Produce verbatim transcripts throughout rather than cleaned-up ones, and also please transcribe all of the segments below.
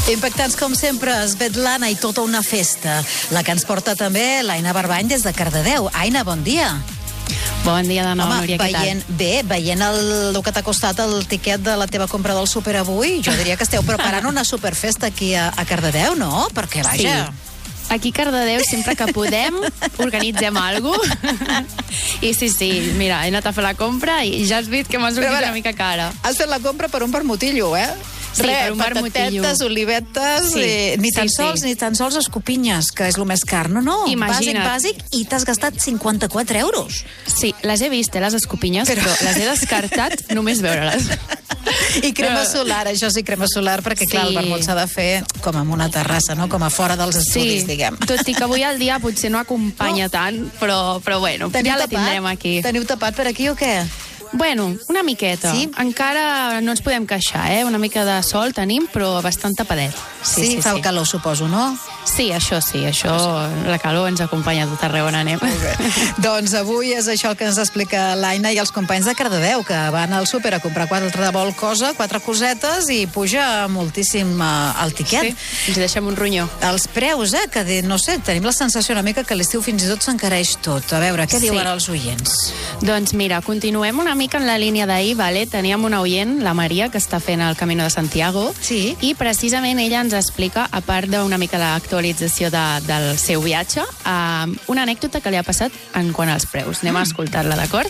Impactants, com sempre, Svetlana i tota una festa. La que ens porta també l'Aina Barbany des de Cardedeu. Aina, bon dia. Bon dia de nou, Home, Núria, què veient, tal? bé, veient el, el que t'ha costat el tiquet de la teva compra del súper avui, jo diria que esteu preparant una superfesta aquí a, a Cardedeu, no? Perquè, vaja... Sí. Aquí a Cardedeu, sempre que podem, organitzem alguna cosa. I sí, sí, mira, he anat a fer la compra i ja has vist que m'ha sortit una mica cara. Has fet la compra per un vermutillo, eh? Sí, Re, per un vermutillo. Patatetes, olivetes, Sí, eh, ni tan sí, sols sí. ni tan sols escopinyes, que és el més car. No, no, Imagina't. bàsic, bàsic, i t'has gastat cinquanta-quatre euros. Sí, les he vist, eh, les escopinyes, però, però les he descartat només veure-les. I crema Però- solar, això sí, crema solar, perquè clar, Sí. el vermut s'ha de fer com en una terrassa, no? Com a fora dels estudis, Sí, diguem. tot i que avui el dia potser no acompanya No. tant, però, però bueno, Teniu ja la tapat? tindrem aquí. Teniu tapat per aquí o què? Bueno, una miqueta. Sí? Encara no ens podem queixar, eh? Una mica de sol tenim, però bastant tapadet. Sí, sí, fa sí. calor, suposo, no? Sí, això sí, això, la calor ens acompanya a tot arreu on anem. Doncs avui és això el que ens explica l'Aina i els companys de Cardedeu, que van al súper a comprar qualsevol cosa, quatre cosetes, i puja moltíssim eh, el tiquet. Sí, ens deixem un ronyó. Els preus, eh, que de, no sé, tenim la sensació una mica que a l'estiu fins i tot s'encareix tot. A veure, què Sí. diuen els oients? Doncs mira, continuem una mica en la línia d'ahir, vale? Teníem una oient, la Maria, que està fent el Camino de Santiago, Sí. i precisament ella ens explica, a part d'una mica l'actualització de, del seu viatge, uh, una anècdota que li ha passat en quant als preus. Anem a escoltar-la, d'acord?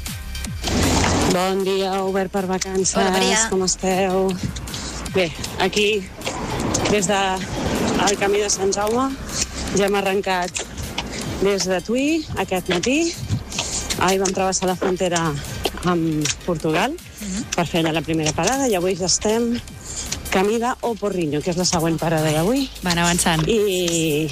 Bon dia, obert per vacances. Hola, Maria. Com esteu? Bé, aquí, des del de camí de Sant Jaume, ja hem arrencat des de Tui aquest matí. Ahir vam travessar la frontera amb Portugal uh-huh. per fer allà la primera parada i avui ja estem camí de O Porriño, que és la següent parada d'avui. Van avançant. I,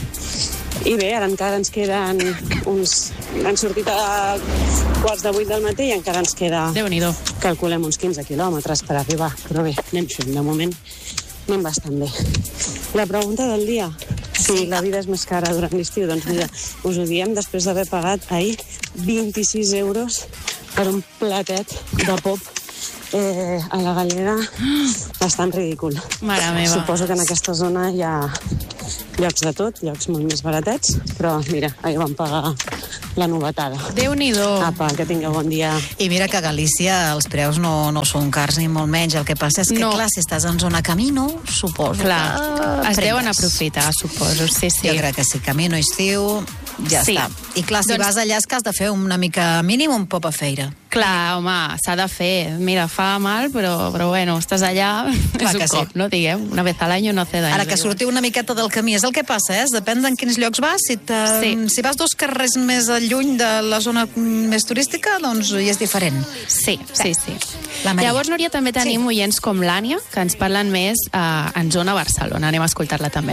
i bé, ara encara ens queden uns... Han sortit a quarts de vuit del matí i encara ens queda, Déu-n'hi-do. calculem, uns quinze quilòmetres per arribar. Però bé, anem fent, de moment anem bastant bé. La pregunta del dia, si la vida és més cara durant l'estiu, doncs mira, us ho diem després d'haver pagat ahir vint-i-sis euros per un platet de pop eh, a la Gallega, bastant ridícul. Mare meva. Suposo que en aquesta zona hi ha llocs de tot, llocs molt més baratets, però mira, ahir vam pagar la novetada. Déu-n'hi-do. Apa, que tingueu bon dia. I mira que a Galícia els preus no, no són cars ni molt menys. El que passa és que, No. clar, si estàs en zona Camino, suposo Clar, que... es deuen prendes. aprofitar, suposo. Sí, sí. Jo crec que sí, Camino, estiu, ja Sí. està. I clar, si Doncs- vas allà és que has de fer una mica mínim un pop a feira. Clar, home, s'ha de fer. Mira, fa mal, però, però bueno, estàs allà, Clar és que un sí. cop, no diguem? Una vez al año no hace daño. Ara que sortiu una miqueta del camí, és el que passa, eh? Depèn d'en quins llocs vas. Si, te, Sí. si vas dos carrers més lluny de la zona més turística, doncs hi és diferent. Sí, sí, sí. La Maria. Llavors, Núria, també tenim Sí. oients com l'Ània, que ens parlen més eh, en zona Barcelona. Anem a escoltar-la també.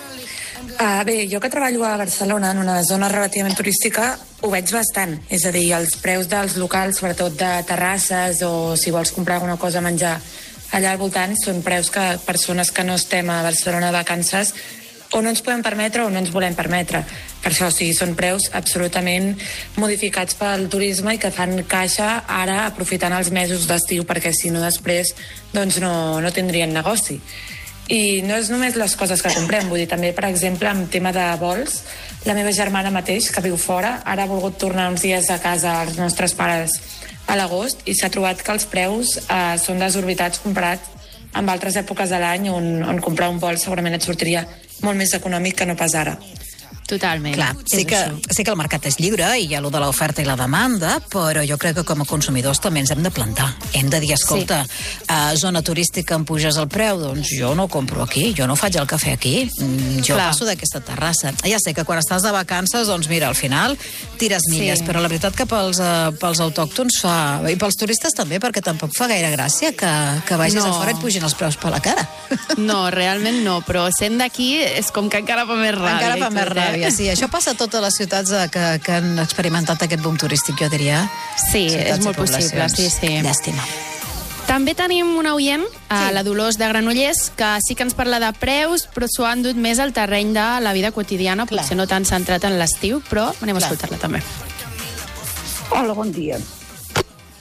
Uh, bé, jo que treballo a Barcelona, en una zona relativament turística, ho veig bastant. És a dir, els preus dels locals, sobretot de terrasses, o si vols comprar alguna cosa a menjar allà al voltant, són preus que persones que no estem a Barcelona de vacances o no ens podem permetre o no ens volem permetre. Per això, sí, són preus absolutament modificats pel turisme i que fan caixa ara aprofitant els mesos d'estiu, perquè si no després doncs no, no tindrien negoci. I no és només les coses que comprem, vull dir, també, per exemple, en tema de vols, la meva germana mateix, que viu fora, ara ha volgut tornar uns dies a casa als nostres pares a l'agost i s'ha trobat que els preus eh, són desorbitats comparat amb altres èpoques de l'any on, on comprar un vol segurament et sortiria molt més econòmic que no pas ara. Totalment. Clar, sí És que, això. sí que el mercat és lliure i hi ha allò de l'oferta i la demanda, però jo crec que com a consumidors també ens hem de plantar. Hem de dir, escolta, sí. a zona turística em puges el preu, doncs jo no compro aquí, jo no faig el cafè aquí, mm, jo Clar. passo d'aquesta terrassa. Ja sé que quan estàs de vacances, doncs mira, al final tires milles, Sí. però la veritat que pels, uh, pels autòctons fa... i pels turistes també, perquè tampoc fa gaire gràcia que, que vagis No. a fora i et pugin els preus per la cara. No, realment no, però sent d'aquí és com que encara fa més ràbia. Encara fa i més tot, eh? ràbia, sí. Això passa a totes les ciutats eh, que, que han experimentat aquest boom turístic, jo diria. Sí, Ciutats és i molt possible, poblacions. sí, sí. Llàstima. També tenim una oient, a Sí. la Dolors de Granollers, que sí que ens parla de preus, però s'ho ha endut més al terreny de la vida quotidiana, Clar. potser no tan centrat en l'estiu, però anem a Clar. escoltar-la també. Hola, bon dia.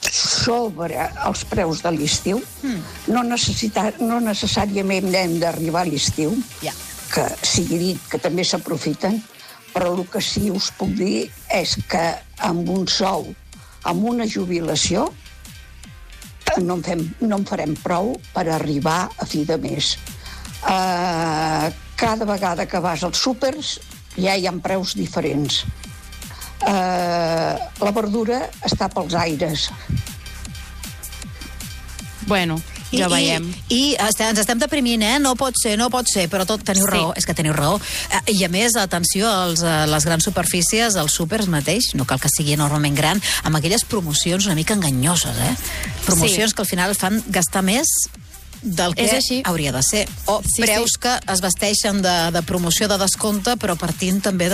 sobre els preus de l'estiu. Mm. No, no necessàriament hem d'arribar a l'estiu, ja. que sigui dit que també s'aprofiten, però el que sí us puc dir és que amb un sou, amb una jubilació, no en, fem, no en farem prou per arribar a fi de mes. Uh, cada vegada que vas als súpers ja hi ha preus diferents. Uh, la verdura està pels aires. Bueno, ja I, veiem. I, i estem, ens estem deprimint, eh? No pot ser, no pot ser, però tot teniu sí. raó, és que teniu raó. I a més, atenció, als, a les grans superfícies, als súpers mateix, no cal que sigui enormement gran, amb aquelles promocions una mica enganyoses, eh? Promocions sí. que al final fan gastar més del que hauria de ser. O sí, preus sí. que es vesteixen de, de promoció de descompte, però partint també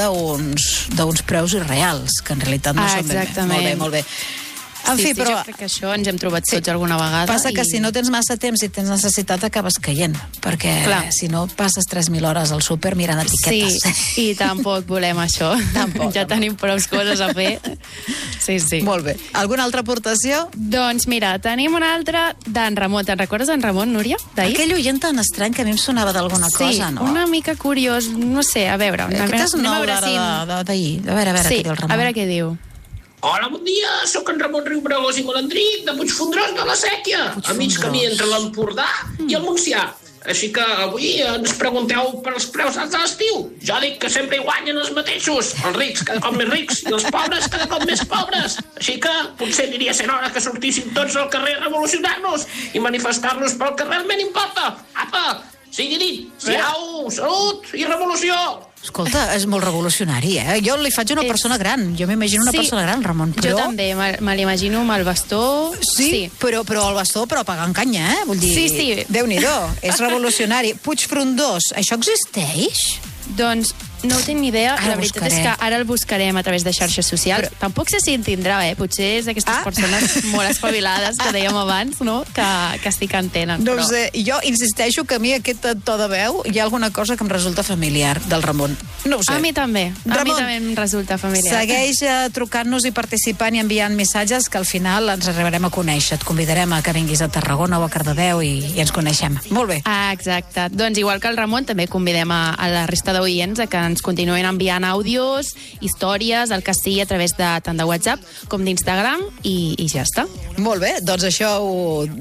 d'uns preus irreals, que en realitat no ah, són ben bé. Molt bé, molt bé. En sí, fi, sí, però... jo crec que això ens hem trobat tots sí. alguna vegada. Passa que i... si no tens massa temps i tens necessitat, acabes caient, perquè Clar. si no passes tres mil hores al súper mirant etiquetes. Sí, i tampoc volem això. Tampoc, ja tampoc. Tenim prou coses a fer. Sí, sí. Molt bé. Alguna altra aportació? Doncs mira, tenim una altra d'en Ramon. Te'n recordes d'en Ramon, Núria? Aquell oient tan estrany que a mi em sonava d'alguna sí, cosa, no? Sí, una mica curiós, no sé, a veure. Aquest és nou d'ara d'ahir. A veure, a veure sí, què diu el Ramon. A veure què diu. Hola, bon dia, sóc en Ramon Riubregós i Malandric de Puigfondrós de la Sèquia, a mig camí entre l'Empordà mm. i el Montsià. Així que avui ens pregunteu per els preus de l'estiu. Jo dic que sempre hi guanyen els mateixos, els rics cada cop més rics i els pobres cada cop més pobres. Així que potser diria ser hora que sortíssim tots al carrer a revolucionar-nos i manifestar-nos pel que realment importa. Apa, sigui dit, siau, salut i revolució! Escolta, és molt revolucionari, eh? Jo li faig una persona gran. Jo m'imagino una sí, persona gran, Ramon. Però... Jo també, me l'imagino amb el bastó. Sí, sí. Però, però el bastó, però pagant canya, eh? Vull dir, sí, sí. Déu-n'hi-do, és revolucionari. Puigfrondós, això existeix? Doncs no ho tinc ni idea. Ara la veritat buscaré. és que ara el buscarem a través de xarxes socials. Però... Tampoc sé si en tindrà, eh? Potser és d'aquestes ah. persones molt espavilades que dèiem abans, no? Que, que sí que en tenen. No però... sé, jo insisteixo que a mi aquest to de veu hi ha alguna cosa que em resulta familiar del Ramon. No ho sé. A mi també. A Ramon, mi també em resulta familiar. Segueix uh, trucant-nos i participant i enviant missatges que al final ens arribarem a conèixer. Et convidarem a que vinguis a Tarragona o a Cardedeu i, i ens coneixem. Molt bé. Ah, exacte. Doncs igual que el Ramon, també convidem a, a la resta d'oients a que ens continuïn enviant àudios, històries, el que sigui a través de tant de WhatsApp com d'Instagram i, i ja està. Molt bé, doncs això ho